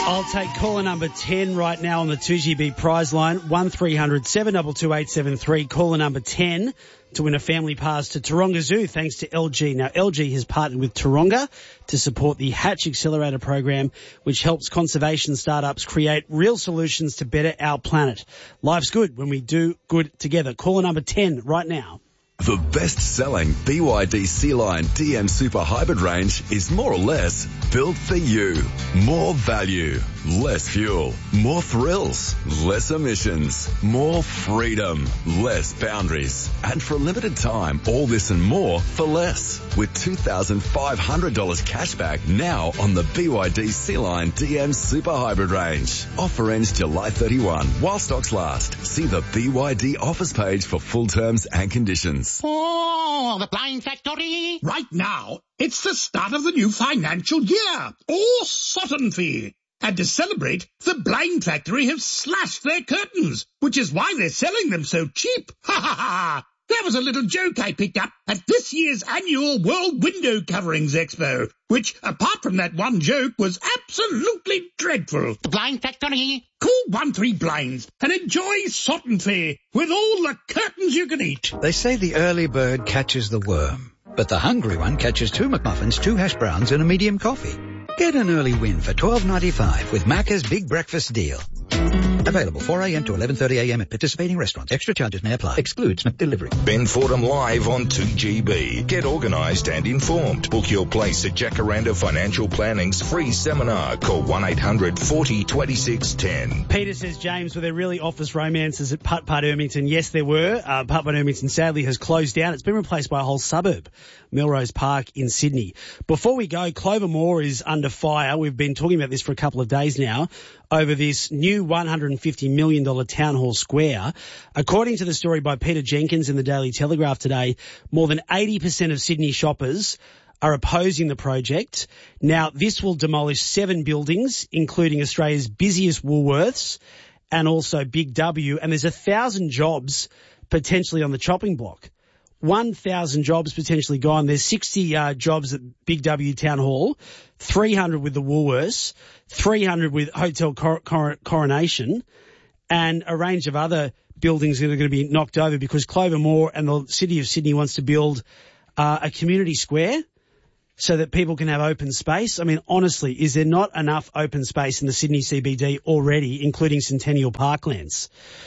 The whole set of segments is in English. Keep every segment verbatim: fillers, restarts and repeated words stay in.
I'll take caller number ten right now on the two G B prize line, one three hundred seven two two eight seven three, caller number ten to win a family pass to Taronga Zoo thanks to L G. Now, L G has partnered with Taronga to support the Hatch Accelerator program, which helps conservation startups create real solutions to better our planet. Life's good when we do good together. Caller number ten right now. The best-selling B Y D Sea-Line D M Super Hybrid range is more or less built for you. More value, less fuel, more thrills, less emissions, more freedom, less boundaries. And for a limited time, all this and more for less. With two thousand five hundred dollars cash back now on the B Y D Sea-Line D M Super Hybrid range. Offer ends July thirty-first while stocks last. See the B Y D offers page for full terms and conditions. Oh, the Blind Factory! Right now, it's the start of the new financial year, or Sutton Fee. And to celebrate, the Blind Factory have slashed their curtains, which is why they're selling them so cheap. Ha ha ha! That was a little joke I picked up at this year's annual World Window Coverings Expo, which, apart from that one joke, was absolutely dreadful. The Blind Factory. Call one three blinds and enjoy Sutton Fee with all the curtains you can eat. They say the early bird catches the worm, but the hungry one catches two McMuffins, two hash browns and a medium coffee. Get an early win for twelve ninety-five with Macca's Big Breakfast Deal. Available four a.m. to eleven thirty a.m. at participating restaurants. Extra charges may apply. Excludes McDelivery. Ben Fordham live on two G B. Get organised and informed. Book your place at Jacaranda Financial Planning's free seminar. Call one eight hundred forty twenty-six ten. Peter says, James, were there really office romances at Putt Putt Ermington? Yes, there were. Uh, Putt Putt Ermington sadly has closed down. It's been replaced by a whole suburb, Melrose Park in Sydney. Before we go, Clover Moore is under fire. We've been talking about this for a couple of days now over this new one hundred fifty million dollars Town Hall Square. According to the story by Peter Jenkins in the Daily Telegraph today, more than eighty percent of Sydney shoppers are opposing the project. Now, this will demolish seven buildings, including Australia's busiest Woolworths and also Big W, and there's a thousand jobs potentially on the chopping block. one thousand jobs potentially gone. There's sixty uh, jobs at Big W Town Hall, three hundred with the Woolworths, three hundred with Hotel Cor- Cor- Coronation, and a range of other buildings that are going to be knocked over because Clover Moore and the City of Sydney wants to build uh, a community square so that people can have open space. I mean, honestly, is there not enough open space in the Sydney C B D already, including Centennial Parklands?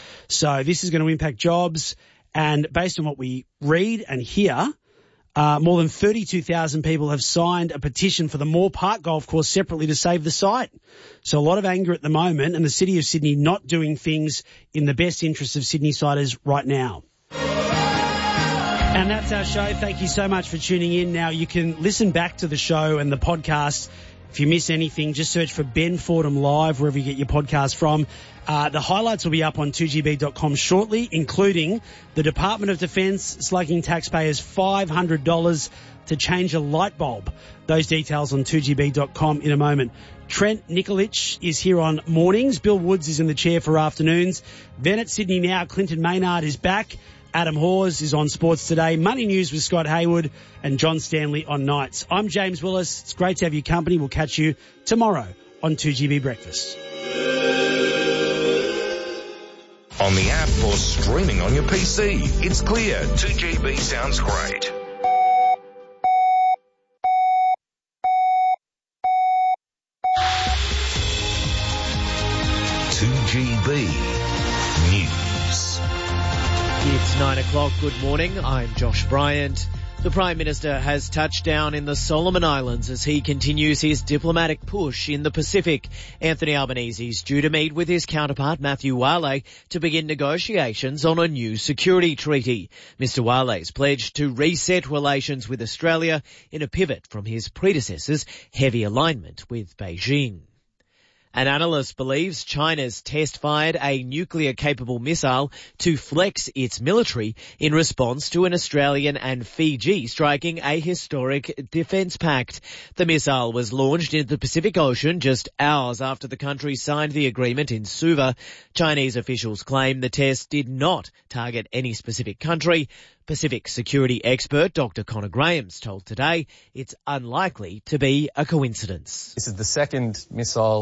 So this is going to impact jobs. And based on what we read and hear, uh, more than thirty-two thousand people have signed a petition for the Moore Park Golf Course separately to save the site. So a lot of anger at the moment, and the City of Sydney not doing things in the best interests of Sydney-siders right now. And that's our show. Thank you so much for tuning in. Now, you can listen back to the show and the podcast. If you miss anything, just search for Ben Fordham Live wherever you get your podcast from. Uh, the highlights will be up on two G B dot com shortly, including the Department of Defence slugging taxpayers five hundred dollars to change a light bulb. Those details on two G B dot com in a moment. Trent Nikolic is here on mornings. Bill Woods is in the chair for afternoons. Then at Sydney Now, Clinton Maynard is back. Adam Hawes is on Sports Today. Money News with Scott Hayward and John Stanley on nights. I'm James Willis. It's great to have your company. We'll catch you tomorrow on two G B Breakfast. On the app or streaming on your P C. It's clear. two G B sounds great. two G B News. It's nine o'clock. Good morning. I'm Josh Bryant. The Prime Minister has touched down in the Solomon Islands as he continues his diplomatic push in the Pacific. Anthony Albanese is due to meet with his counterpart Matthew Wale to begin negotiations on a new security treaty. Mister Wale's pledged to reset relations with Australia in a pivot from his predecessor's heavy alignment with Beijing. An analyst believes China's test-fired a nuclear-capable missile to flex its military in response to an Australian and Fiji striking a historic defence pact. The missile was launched into the Pacific Ocean just hours after the countries signed the agreement in Suva. Chinese officials claim the test did not target any specific country. Pacific security expert Doctor Connor Graham's told Today it's unlikely to be a coincidence. This is the second missile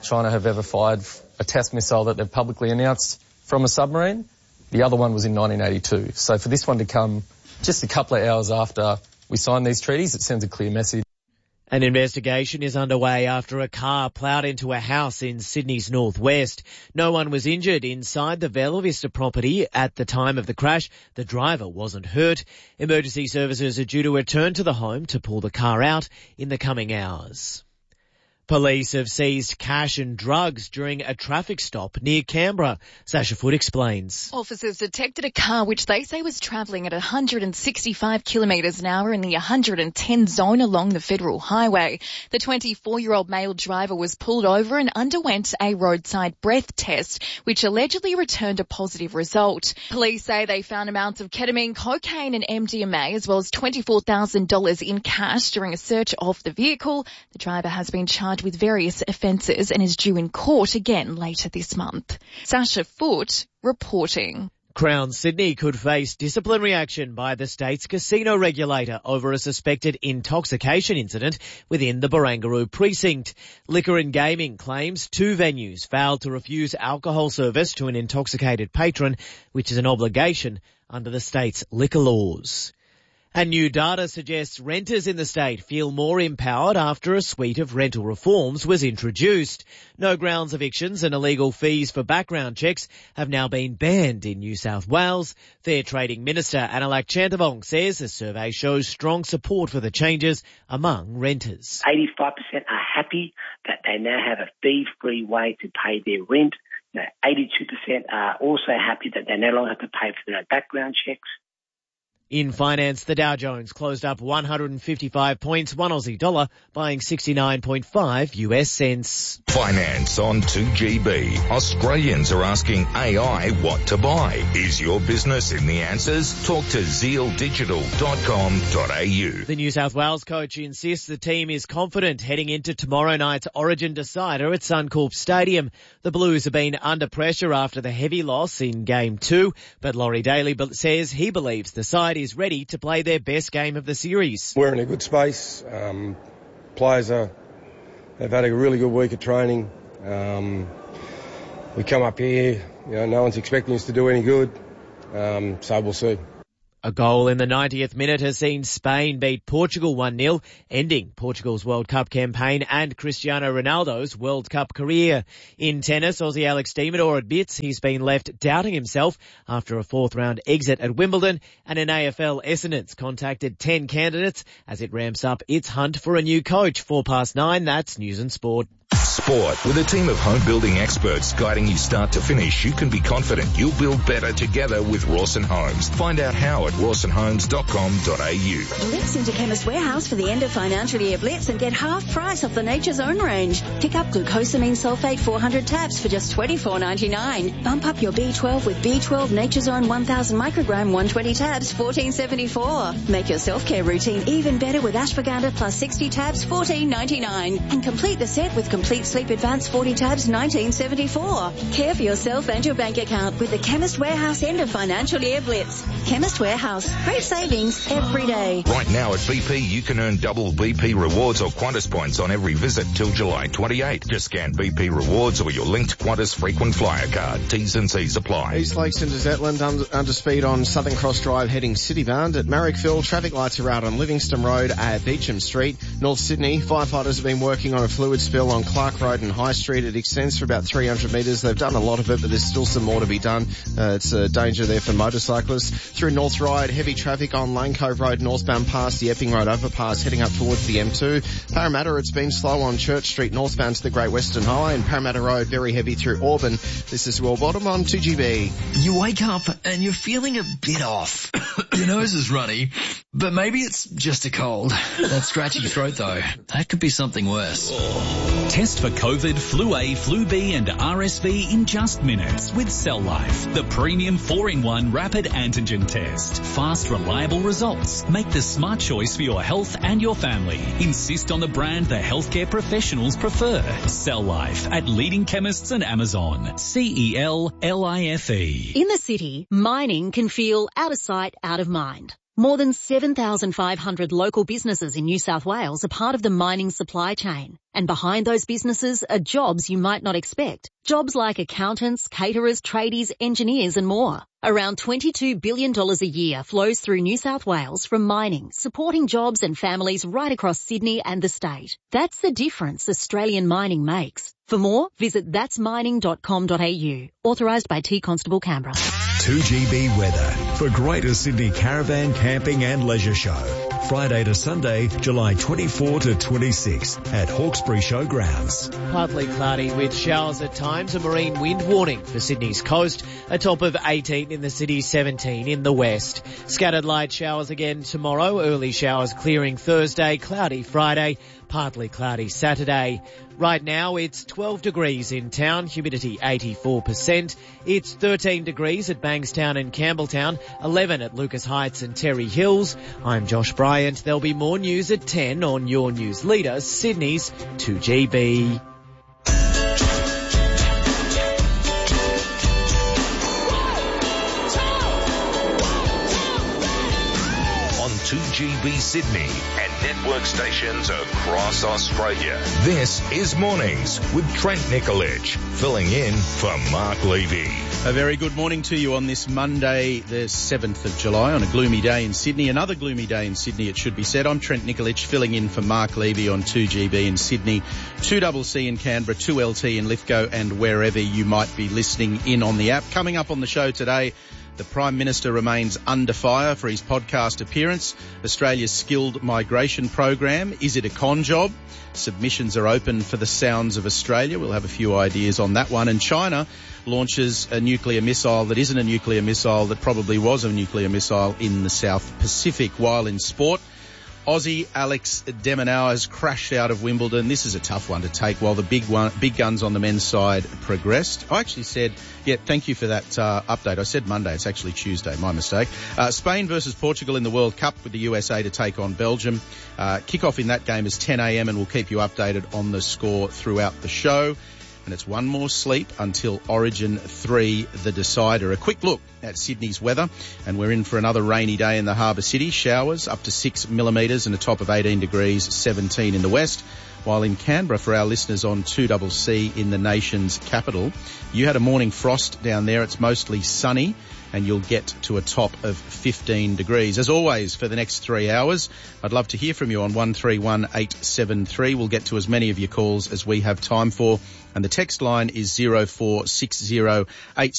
China have ever fired a test missile that they've publicly announced from a submarine. The other one was in nineteen eighty-two. So for this one to come just a couple of hours after we signed these treaties, it sends a clear message. An investigation is underway after a car ploughed into a house in Sydney's northwest. No one was injured inside the Bella Vista property at the time of the crash. The driver wasn't hurt. Emergency services are due to return to the home to pull the car out in the coming hours. Police have seized cash and drugs during a traffic stop near Canberra. Sasha Foote explains. Officers detected a car which they say was travelling at one hundred sixty-five kilometres an hour in the one hundred ten zone along the Federal Highway. The twenty-four-year-old male driver was pulled over and underwent a roadside breath test, which allegedly returned a positive result. Police say they found amounts of ketamine, cocaine and M D M A as well as twenty-four thousand dollars in cash during a search of the vehicle. The driver has been charged with various offences and is due in court again later this month. Sasha Foote reporting. Crown Sydney could face disciplinary action by the state's casino regulator over a suspected intoxication incident within the Barangaroo precinct. Liquor and Gaming claims two venues failed to refuse alcohol service to an intoxicated patron, which is an obligation under the state's liquor laws. And new data suggests renters in the state feel more empowered after a suite of rental reforms was introduced. No grounds evictions and illegal fees for background checks have now been banned in New South Wales. Fair Trading Minister Analak Chantavong says the survey shows strong support for the changes among renters. eighty-five percent are happy that they now have a fee-free way to pay their rent. Now, eighty-two percent are also happy that they no longer have to pay for their background checks. In finance, the Dow Jones closed up one hundred fifty-five points, one Aussie dollar, buying sixty-nine point five U S cents. Finance on two G B. Australians are asking A I what to buy. Is your business in the answers? Talk to zeal digital dot com dot a u. The New South Wales coach insists the team is confident heading into tomorrow night's Origin decider at Suncorp Stadium. The Blues have been under pressure after the heavy loss in Game two, but Laurie Daly says he believes the side is ready to play their best game of the series. We're in a good space. Um, players are, they've had a really good week of training. Um, we come up here, you know, no one's expecting us to do any good, um, so we'll see. A goal in the ninetieth minute has seen Spain beat Portugal one nil, ending Portugal's World Cup campaign and Cristiano Ronaldo's World Cup career. In tennis, Aussie Alex de Minaur admits he's been left doubting himself after a fourth round exit at Wimbledon, and in A F L, Essendon's contacted ten candidates as it ramps up its hunt for a new coach. Four past nine, that's News and Sport. Sport. With a team of home building experts guiding you start to finish, you can be confident you'll build better together with Rawson Homes. Find out how at rawson homes dot com dot a u. Blitz into Chemist Warehouse for the end of financial year blitz and get half price off the Nature's Own range. Pick up glucosamine sulfate four hundred tabs for just twenty-four ninety-nine. Bump up your B twelve with B twelve Nature's Own one thousand microgram one hundred twenty tabs, fourteen seventy-four. Make your self-care routine even better with ashwagandha plus sixty tabs, fourteen ninety-nine. And complete the set with Complete Sleep Advance forty tabs, nineteen seventy-four. Care for yourself and your bank account with the Chemist Warehouse end of financial year blitz. Chemist Warehouse. Great savings every day. Right now at B P, you can earn double B P rewards or Qantas points on every visit till July twenty-eighth. Just scan B P rewards or your linked Qantas frequent flyer card. T's and C's apply. East Lakes into Zetland under, under speed on Southern Cross Drive heading Citybound. At Marrickville, traffic lights are out on Livingston Road at Beecham Street. North Sydney, firefighters have been working on a fluid spill on Clark Road and High Street. It extends for about three hundred metres. They've done a lot of it, but there's still some more to be done. Uh, it's a danger there for motorcyclists. Through North Ryde, heavy traffic on Lane Cove Road northbound past the Epping Road overpass heading up towards the M two. Parramatta, it's been slow on Church Street northbound to the Great Western Highway, and Parramatta Road very heavy through Auburn. This is Will Bottom on two G B. You wake up and you're feeling a bit off. Your nose is runny, but maybe it's just a cold. That scratchy throat though, that could be something worse. Test for COVID, Flu A, Flu B and R S V in just minutes with Cell Life, the premium four in one rapid antigen test. Fast, reliable results. Make the smart choice for your health and your family. Insist on the brand the healthcare professionals prefer. Cell Life at leading chemists and Amazon. C E L L I F E. In the city, mining can feel out of sight, out of mind. More than seven thousand five hundred local businesses in New South Wales are part of the mining supply chain. And behind those businesses are jobs you might not expect. Jobs like accountants, caterers, tradies, engineers and more. Around twenty-two billion dollars a year flows through New South Wales from mining, supporting jobs and families right across Sydney and the state. That's the difference Australian mining makes. For more, visit that's mining dot com dot a u. Authorised by T Constable Canberra. two G B weather for Greater Sydney Caravan Camping and Leisure Show. Friday to Sunday, July twenty-fourth to twenty-sixth at Hawkesbury Showgrounds. Partly cloudy with showers at times, a marine wind warning for Sydney's coast, a top of eighteen in the city, seventeen in the west. Scattered light showers again tomorrow, early showers clearing Thursday, cloudy Friday, partly cloudy Saturday. Right now it's twelve degrees in town, humidity eighty-four percent. It's thirteen degrees at Bankstown and Campbelltown, eleven at Lucas Heights and Terry Hills. I'm Josh Bryant. There'll be more news at ten on your news leader, Sydney's two G B. two G B Sydney and network stations across Australia. This is Mornings with Trent Nikolic, filling in for Mark Levy. A very good morning to you on this Monday, the seventh of July, on a gloomy day in Sydney. Another gloomy day in Sydney, it should be said. I'm Trent Nikolic, filling in for Mark Levy on two G B in Sydney, two C C in Canberra, two L T in Lithgow, and wherever you might be listening in on the app. Coming up on the show today, the Prime Minister remains under fire for his podcast appearance. Australia's skilled migration program, is it a con job? Submissions are open for the Sounds of Australia. We'll have a few ideas on that one. And China launches a nuclear missile that isn't a nuclear missile that probably was a nuclear missile in the South Pacific. While in sport, Aussie Alex de Minaur has crashed out of Wimbledon. This is a tough one to take while the big one, big guns on the men's side progressed. I actually said, yeah, thank you for that uh, update. I said Monday. It's actually Tuesday. My mistake. Uh, Spain versus Portugal in the World Cup with the U S A to take on Belgium. Uh, kick-off in that game is ten a.m. and we'll keep you updated on the score throughout the show. And it's one more sleep until Origin three, the decider. A quick look at Sydney's weather, and we're in for another rainy day in the Harbour City. Showers up to six millimetres and a top of eighteen degrees, seventeen in the west. While in Canberra, for our listeners on two C C in the nation's capital, you had a morning frost down there. It's mostly sunny, and you'll get to a top of fifteen degrees. As always, for the next three hours, I'd love to hear from you on one three one eight seven three. We'll get to as many of your calls as we have time for. And the text line is zero four six zero eight